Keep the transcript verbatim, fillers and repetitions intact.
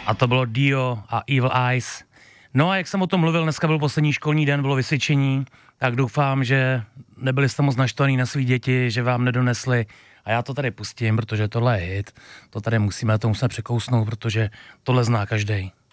A to bylo Dio a Evil Eyes. No a jak jsem o tom mluvil, dneska byl poslední školní den, bylo vysvědčení, tak doufám, že nebyli jste moc naštvaný na svý děti, že vám nedonesli. A já to tady pustím, protože tohle je hit. To tady musíme, to musíme překousnout, protože tohle zná každej.